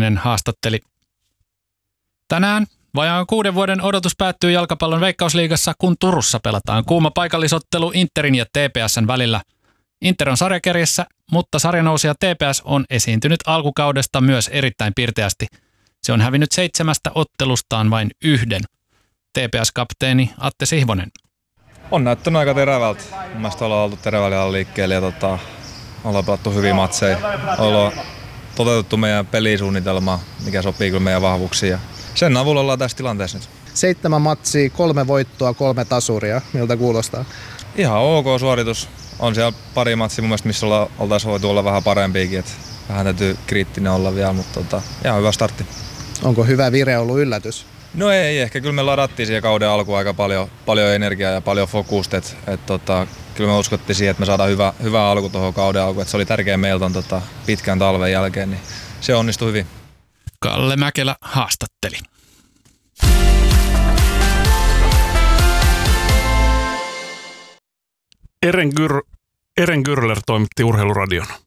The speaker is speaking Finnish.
Hirvonen haastatteli. Tänään vajaan 6 vuoden odotus päättyy jalkapallon Veikkausliigassa, kun Turussa pelataan kuuma paikallisottelu Interin ja TPS:n välillä. Inter on sarjakärjessä, mutta sarjanousija TPS on esiintynyt alkukaudesta myös erittäin pirteästi. Se on hävinnyt 7 ottelustaan vain 1. TPS-kapteeni Atte Sihvonen. On näyttänyt aika terävältä. Mun mielestä ollaan oltu terävällä liikkeelle ja ollaan pelattu hyviä matseja. Ollaan toteutettu meidän pelisuunnitelmaa, mikä sopii kyllä meidän vahvuuksiin. Ja sen avulla ollaan tässä tilanteessa nyt. 7 matsia, 3 voittoa, 3 tasuria. Miltä kuulostaa? Ihan ok suoritus. On siellä pari matsia mun mielestä, missä oltaisiin voitu olla vähän parempiakin. Vähän täytyy kriittinen olla vielä, mutta ihan hyvä startti. Onko hyvä vire ollut yllätys? No ei ehkä. Kyllä me ladattiin siihen kauden alkuun aika paljon energiaa ja paljon fokusta. Kyllä me uskottiin siihen, että me saadaan hyvä alku tuohon kauden alkuun. Että se oli tärkeä meiltä pitkän talven jälkeen, niin se onnistui hyvin. Kalle Mäkelä haastatteli. Eren Gürler toimitti Urheiluradion.